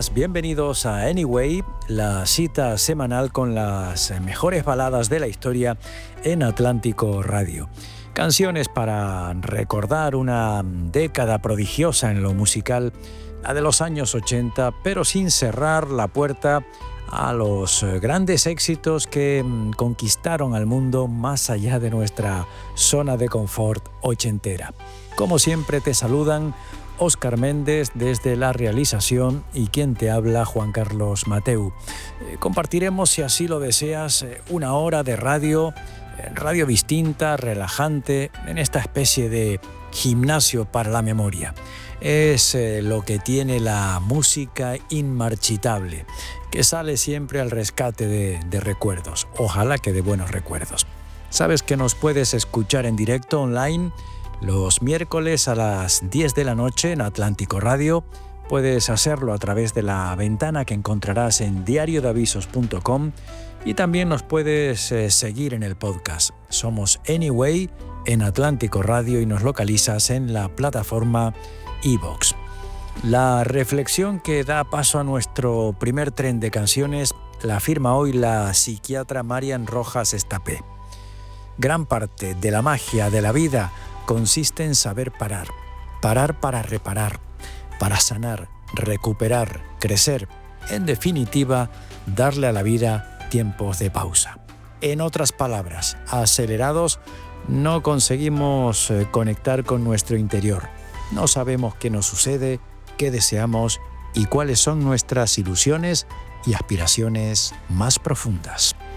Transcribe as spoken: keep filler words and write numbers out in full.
todos, bienvenidos a Anyway, la cita semanal con las mejores baladas de la historia en Atlántico Radio. Canciones para recordar una década prodigiosa en lo musical, la de los años ochenta, pero sin cerrar la puerta a los grandes éxitos que conquistaron al mundo más allá de nuestra zona de confort ochentera. Como siempre te saludan Óscar Méndez desde la realización y quien te habla, Juan Carlos Mateu. Eh, compartiremos, si así lo deseas, una hora de radio, radio distinta, relajante, en esta especie de gimnasio para la memoria. Es eh, lo que tiene la música inmarchitable, que sale siempre al rescate de, de recuerdos, ojalá que de buenos recuerdos. Sabes que nos puedes escuchar en directo online los miércoles a las diez de la noche en Atlántico Radio. Puedes hacerlo a través de la ventana que encontrarás en diario de avisos punto com y también nos puedes eh, seguir en el podcast. Somos Anyway en Atlántico Radio y nos localizas en la plataforma iVoox. La reflexión que da paso a nuestro primer tren de canciones la afirma hoy la psiquiatra Marian Rojas Estapé. Gran parte de la magia de la vida consiste en saber parar, parar para reparar, para sanar, recuperar, crecer, en definitiva, darle a la vida tiempos de pausa. En otras palabras, acelerados, no conseguimos conectar con nuestro interior, no sabemos qué nos sucede, qué deseamos y cuáles son nuestras ilusiones y aspiraciones más profundas.